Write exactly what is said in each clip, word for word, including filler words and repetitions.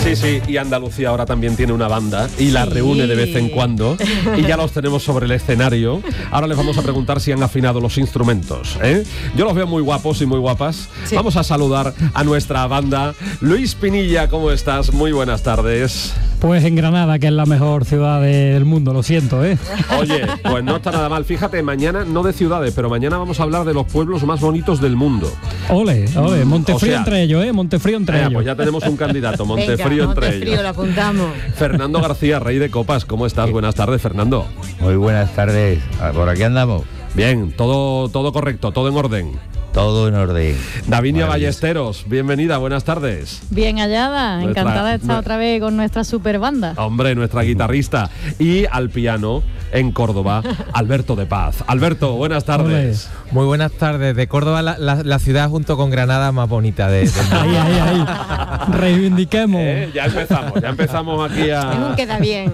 Sí, sí, y Andalucía ahora también tiene una banda y sí. la reúne de vez en cuando y ya los tenemos sobre el escenario. Ahora les vamos a preguntar si han afinado los instrumentos, ¿eh? Yo los veo muy guapos y muy guapas. Sí. Vamos a saludar a nuestra banda. Luis Pinilla, ¿cómo estás? Muy buenas tardes. Pues en Granada, que es la mejor ciudad del mundo, lo siento, ¿eh? Oye, pues no está nada mal. Fíjate, mañana, no de ciudades, pero mañana vamos a hablar de los pueblos más bonitos del mundo. Ole, ole, Montefrío o sea, entre ellos, ¿eh? Montefrío entre eh, ellos. Pues ya tenemos un candidato, Montefrío Venga, entre Montefrío, ellos. Lo apuntamos. Fernando García, rey de copas, ¿cómo estás? Buenas tardes, Fernando. Muy buenas tardes, por aquí andamos. Bien, todo, todo correcto, todo en orden. Todo en orden. Davinia Ballesteros, bienvenida, buenas tardes. Bien hallada, nuestra, encantada de estar no, otra vez con nuestra super banda. Hombre, nuestra guitarrista. Y al piano, en Córdoba, Alberto de Paz. Alberto, buenas tardes. Olé. Muy buenas tardes. De Córdoba, la, la, la ciudad junto con Granada más bonita de, de ahí, ahí, ahí. Reivindiquemos. Eh, ya empezamos, ya empezamos aquí a... Queda bien.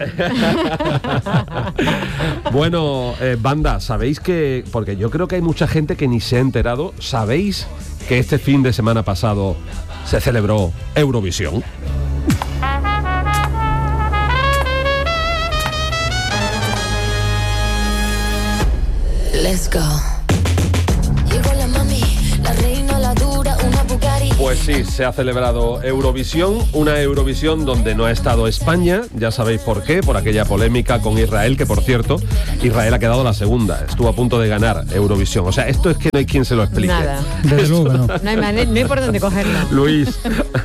Bueno, eh, banda, ¿sabéis que...? Porque yo creo que hay mucha gente que ni se ha enterado. ¿Sabéis que este fin de semana pasado se celebró Eurovisión? Let's go. Llegó la mami, la reina, la dura, una Bugatti. Pues sí, se ha celebrado Eurovisión, una Eurovisión donde no ha estado España, ya sabéis por qué, por aquella polémica con Israel, que por cierto, Israel ha quedado la segunda, estuvo a punto de ganar Eurovisión. O sea, esto es que no hay quien se lo explique. Nada. Desde luego, no. No hay, manera, no hay por dónde cogerlo. Luis.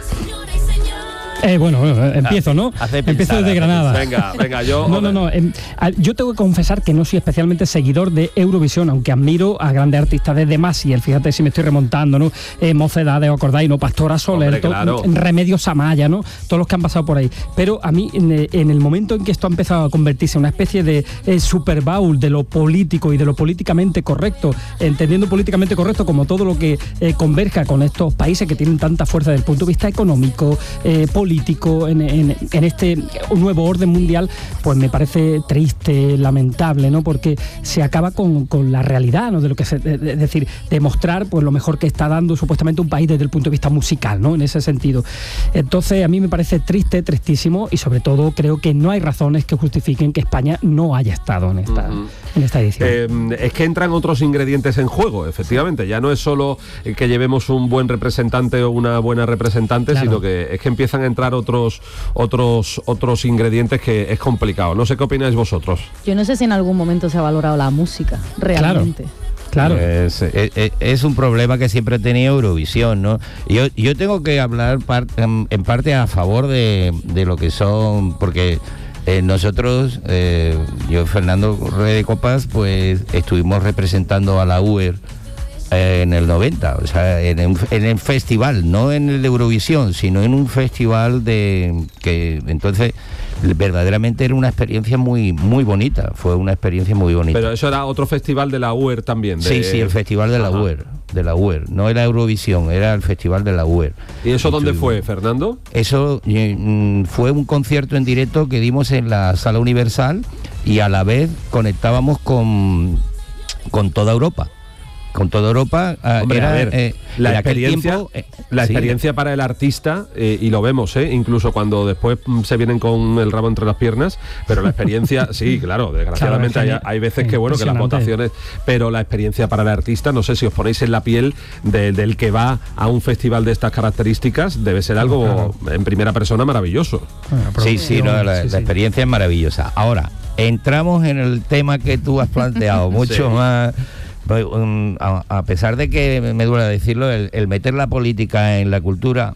Eh, bueno, bueno, empiezo, ¿no? Hace empiezo pensar, desde Granada. Venga, venga, yo... No, no, no. Eh, yo tengo que confesar que no soy especialmente seguidor de Eurovisión, aunque admiro a grandes artistas desde Massiel, fíjate si me estoy remontando, ¿no? Eh, Mocedades, ¿os acordáis? ¿No? Pastora Soler, Hombre, claro. to- Remedios Amaya, ¿no? Todos los que han pasado por ahí. Pero a mí, en, en el momento en que esto ha empezado a convertirse en una especie de eh, Super Bowl de lo político y de lo políticamente correcto, entendiendo políticamente correcto como todo lo que eh, converja con estos países que tienen tanta fuerza desde el punto de vista económico, eh, político, en En, en este nuevo orden mundial, pues me parece triste, lamentable, ¿no? Porque se acaba con, con la realidad, ¿no? De lo que se, de, de, es decir, demostrar pues lo mejor que está dando supuestamente un país desde el punto de vista musical, ¿no? En ese sentido. Entonces a mí me parece triste, tristísimo, y sobre todo creo que no hay razones que justifiquen que España no haya estado en esta, uh-huh. en esta edición. Eh, es que entran otros ingredientes en juego, efectivamente. Ya no es solo que llevemos un buen representante o una buena representante, claro. sino que es que empiezan a entrar otros otros otros ingredientes que es complicado. No sé qué opináis vosotros. Yo no sé si en algún momento se ha valorado la música, realmente. Claro. Claro. Es, es, es un problema que siempre ha tenido Eurovisión, ¿no? Yo, yo tengo que hablar par, en parte a favor de, de lo que son, porque eh, nosotros, eh, yo, Fernando Rey de Copas, pues estuvimos representando a la U E R en el noventa, o sea, en, en el festival, no en el de Eurovisión, sino en un festival de que entonces verdaderamente era una experiencia muy muy bonita, fue una experiencia muy bonita. Pero eso era otro festival de la U E R también. De... Sí, sí, el festival de la Ajá. U E R, de la U E R, no era Eurovisión, era el festival de la U E R. ¿Y eso dónde fue, Fernando? Eso mm, fue un concierto en directo que dimos en la Sala Universal y a la vez conectábamos con, con toda Europa. Con toda Europa. Hombre, era, a ver, eh, la experiencia, tiempo, eh, la sí. experiencia para el artista, eh, y lo vemos, eh, incluso cuando después mm, se vienen con el rabo entre las piernas, pero la experiencia, sí, claro, desgraciadamente claro, hay, hay veces que bueno, que las votaciones, pero la experiencia para el artista, no sé si os ponéis en la piel de, del que va a un festival de estas características, debe ser algo claro. en primera persona maravilloso. Bueno, sí, sí, no, la, sí, la experiencia sí. es maravillosa. Ahora, entramos en el tema que tú has planteado, mucho sí. más... A pesar de que me duele decirlo, el, el meter la política en la cultura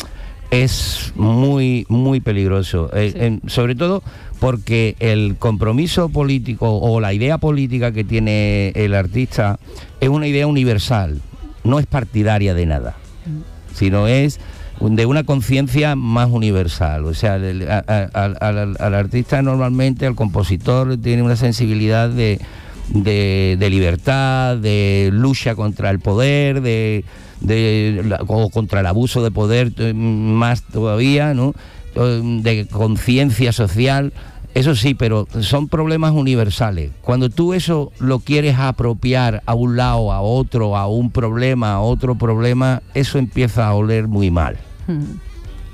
es muy muy peligroso, sí. eh, en, sobre todo porque el compromiso político o la idea política que tiene el artista es una idea universal, no es partidaria de nada, mm. sino es de una conciencia más universal. O sea, el, a, a, a, al, al artista normalmente, al compositor, tiene una sensibilidad de De, de libertad, de lucha contra el poder, de, de la, o contra el abuso de poder más todavía, ¿no? De conciencia social. Eso sí, pero son problemas universales. Cuando tú eso lo quieres apropiar a un lado, a otro, a un problema, a otro problema, eso empieza a oler muy mal.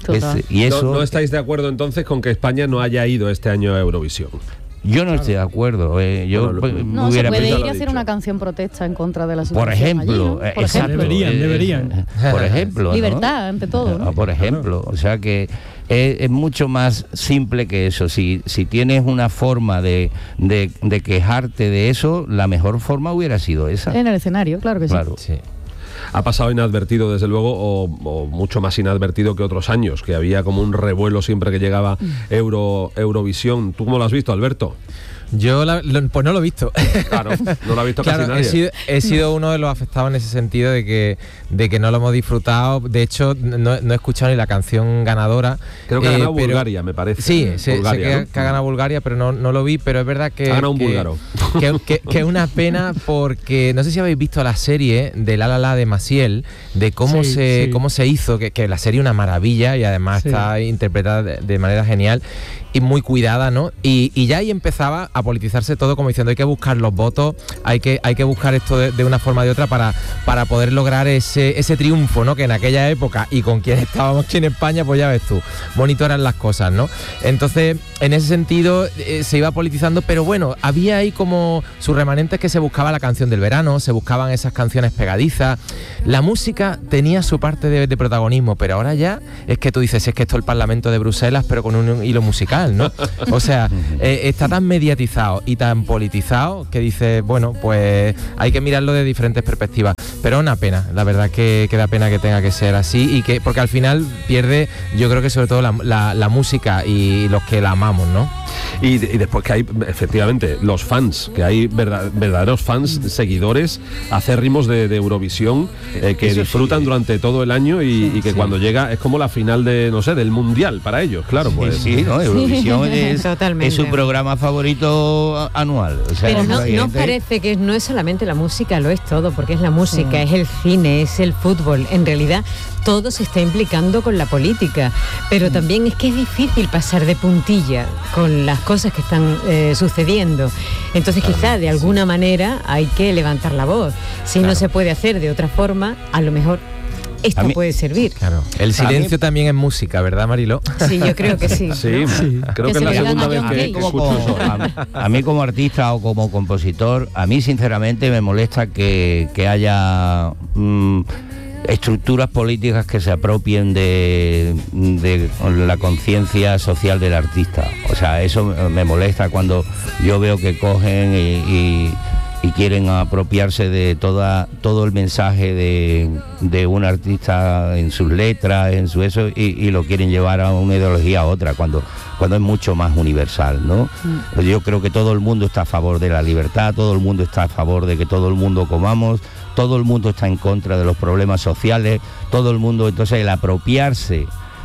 Es, y eso, no, ¿No estáis de acuerdo entonces con que España no haya ido este año a Eurovisión? Yo no estoy de acuerdo. Eh, yo Bueno, pues, No, hubiera se puede pensado- ir a hacer una canción protesta en contra de la Por subvención ejemplo, allí, ¿no? eh, Por exacto, ejemplo. Deberían, eh, deberían. Por ejemplo, ¿no? Libertad, ante todo, ¿no? Ah, Por ejemplo, o sea que es, es mucho más simple que eso. Si, si tienes una forma de, de, de quejarte de eso, la mejor forma hubiera sido esa. En el escenario, claro que sí. Claro. Sí. Ha pasado inadvertido, desde luego, o, o mucho más inadvertido que otros años, que había como un revuelo siempre que llegaba Euro, Eurovisión. ¿Tú cómo lo has visto, Alberto? Yo la- lo- pues no lo he visto. Claro, no lo ha visto Claro, casi he nadie. sido, he sido uno de los afectados en ese sentido de que, de que no lo hemos disfrutado. De hecho, no, no he escuchado ni la canción ganadora. Creo que ha eh, ganado pero- Bulgaria, me parece. Sí, sé, Bulgaria, sé que, ¿no? que ha ganado Bulgaria, pero no, no lo vi. Pero es verdad que. Ha ganado un que- búlgaro. Que, que- que es una pena porque no sé si habéis visto la serie de La La La de Maciel, de cómo, Sí, se, sí. cómo se hizo, que, que la serie es una maravilla y además Sí. está interpretada de, de manera genial y muy cuidada, ¿no? Y, y ya ahí empezaba a politizarse todo como diciendo hay que buscar los votos, hay que, hay que buscar esto de, de una forma o de otra para, para poder lograr ese, ese triunfo, ¿no? Que en aquella época y con quien estábamos aquí en España, pues ya ves tú, monitoran las cosas, ¿no? Entonces, en ese sentido, eh, se iba politizando, pero bueno, había ahí como sus remanentes que se buscaba la canción del verano, se buscaban esas canciones pegadizas, la música tenía su parte de, de protagonismo, pero ahora ya es que tú dices, es que esto es el Parlamento de Bruselas, pero con un hilo musical, ¿no? O sea, eh, está tan mediatizado y tan politizado que dices, bueno, pues hay que mirarlo de diferentes perspectivas, pero es una pena, la verdad que, que da pena que tenga que ser así y que, porque al final pierde, yo creo que sobre todo la, la, la música y los que la amamos, ¿no? Y, y después que hay, efectivamente, los fans, que hay verdad- verdaderos fans, seguidores acérrimos de, de Eurovisión, eh, que Eso disfrutan sí. durante todo el año y, y que Sí. cuando llega es como la final de, no sé, del Mundial para ellos, claro, pues. Sí, sí, ¿no? Eurovisión es, Totalmente. es su programa favorito a- anual. O sea, Pero no, hay no gente- parece que no es solamente la música, lo es todo, porque es la música, es el cine, es el fútbol. En realidad todo se está implicando con la política, pero también es que es difícil pasar de puntilla con las cosas que están eh, sucediendo. Entonces quizá de alguna manera hay que levantar la voz. Si no se puede hacer de otra forma, a lo mejor esta A mí- puede servir. Claro. El silencio también es música, ¿verdad, Mariló? Sí, yo creo que sí. Sí, creo Que que es se la le segunda dan a vez John que, Cage. que Como- escucho eso. a, a mí como artista o como compositor, a mí sinceramente me molesta que, que haya mm, estructuras políticas que se apropien de, de la conciencia social del artista. O sea, eso me molesta cuando yo veo que cogen y, y- y quieren apropiarse de toda todo el mensaje de, de un artista en sus letras, en su eso, y, y lo quieren llevar a una ideología a otra, cuando, cuando es mucho más universal, ¿no? Pues yo creo que todo el mundo está a favor de la libertad, todo el mundo está a favor de que todo el mundo comamos, todo el mundo está en contra de los problemas sociales, todo el mundo, entonces el apropiarse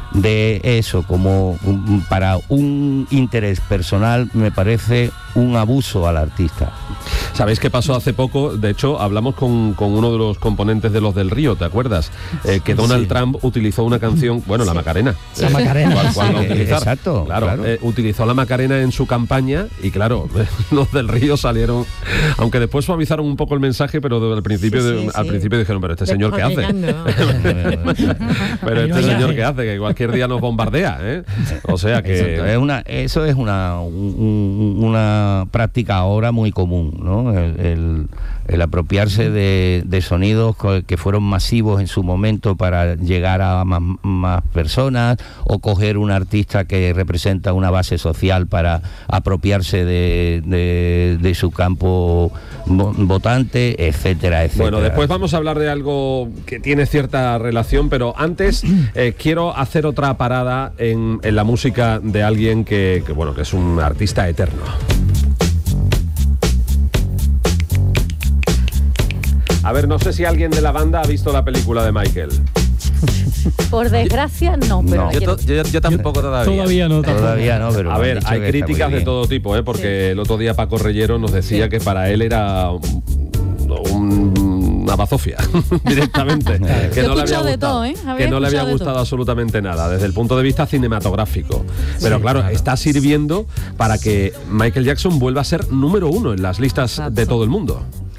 de eso como un- para un interés personal me parece un abuso al artista. ¿Sabéis qué pasó hace poco? De hecho, hablamos con, con uno de los componentes de Los del Río, ¿te acuerdas? Eh, que Donald Sí. Trump utilizó una canción, bueno, la Macarena. La Macarena. ¿Cuál- cuál va a Sí, utilizar? exacto, Claro, claro. eh, utilizó la Macarena en su campaña y claro, Los del Río salieron, aunque después suavizaron un poco el mensaje, pero al principio, Sí, de- sí, al sí. principio dijeron, pero este señor qué hace. Descorrellando. Pero Ahí no este hay señor nada. qué hace, que cualquier día nos bombardea, ¿eh? O sea que... Exacto, es una, eso es una, un- un- una práctica ahora muy común, ¿no? El, el- el apropiarse de, de sonidos co- que fueron masivos en su momento para llegar a más, más personas, o coger un artista que representa una base social para apropiarse de, de- de su campo vo- votante, etcétera, etcétera. Bueno, después vamos a hablar de algo que tiene cierta relación, pero antes eh, quiero hacer otra parada en, en la música de alguien que, que, bueno, que es un artista eterno. A ver, no sé si alguien de la banda ha visto la película de Michael. Por desgracia, no, pero No. la Yo, quiero. to- yo, yo tampoco todavía. Todavía no. tampoco. Todavía no, pero A me han ver, dicho hay que está muy críticas de bien. todo tipo, ¿eh? Porque el otro día Paco Reyero nos decía que para él era un- un- una bazofia directamente. que Yo he no le había escuchado de gustado, todo, ¿eh? A ver, que no he le había escuchado de gustado todo. absolutamente nada desde el punto de vista cinematográfico. Pero Sí, claro, claro. está sirviendo para que Michael Jackson vuelva a ser número uno en las listas de todo el mundo.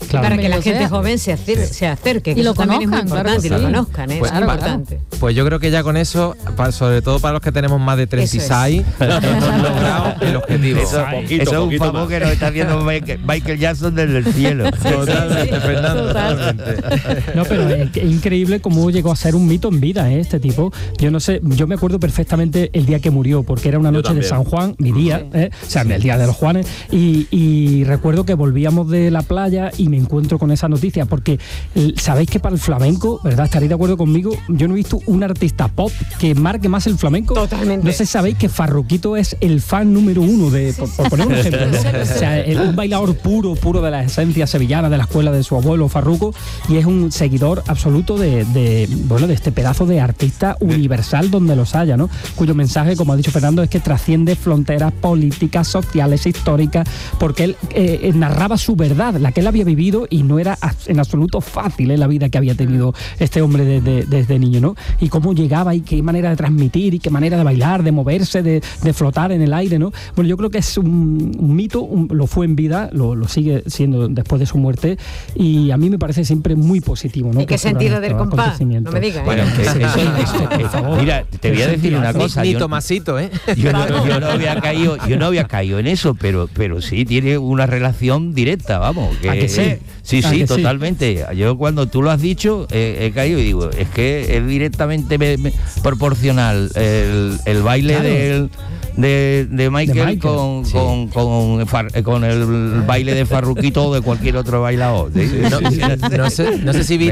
Claro. Para que la gente sea. joven se acerque, se acerque que Y lo eso también es muy conozcan, claro importante, que y lo sí. conozcan, ¿eh? Pues, es muy claro, importante. Pues yo creo que ya con eso, pa- sobre todo para los que tenemos más de treinta y seis, hemos logrado el objetivo. Eso, poquito, eso es un poquito favor más. que nos está haciendo Michael, Michael Jackson desde el cielo. Totalmente, Fernando, Total. totalmente. No, pero es, que es increíble cómo llegó a ser un mito en vida, ¿eh? Este tipo. Yo no sé, yo me acuerdo perfectamente el día que murió, porque era una Yo noche de también. San Juan, mi día, ¿eh? O sea, el día de los Juanes, y, y recuerdo que volvíamos de la playa y me encuentro con esa noticia, porque eh, sabéis que para el flamenco, ¿verdad? Estaréis de acuerdo conmigo, yo no he visto un artista pop que marque más el flamenco. Totalmente. No sé si sabéis que Farruquito es el fan número uno de, por, por poner un ejemplo, ¿no? O sea, el- un bailador puro, puro de la esencia sevillana, de la escuela de su abuelo Farruco, y es un seguidor absoluto de, de, bueno, de este pedazo de artista universal donde los haya, ¿no? Cuyo mensaje, como ha dicho Fernando, es que trasciende fronteras políticas, sociales, históricas, porque él eh, eh, narraba su verdad, la que él había vivido, y no era as- en absoluto fácil eh, la vida que había tenido este hombre desde, desde niño, ¿no? Y cómo llegaba y qué manera de transmitir y qué manera de bailar, de moverse, de, de flotar en el aire, ¿no? Bueno, yo creo que es un, un mito, un- lo fue en vida, lo, lo sigue siendo después de su muerte, y a mí me parece siempre muy positivo, ¿no? ¿En qué que ocurran sentido del estos compás? acontecimientos. No me digas, ¿eh? Bueno, que eso- Sí, eso- por favor. mira, te voy a decir una Ni, cosa. ni yo- Tomasito, ¿eh? Yo no, yo no había caído, yo no había caído en eso, pero, pero sí tiene una relación directa, vamos. Que, ¿A que sí? Sí, ¿A sí, que sí? totalmente. Yo cuando tú lo has dicho, eh, he caído y digo, es que es directamente me- me- proporcional el, el baile Claro. del, de, de Michael, De Michael, con, sí. con, con, Far- con el baile de Farruquito o de cualquier otro bailador. No, no sé, no sé si vi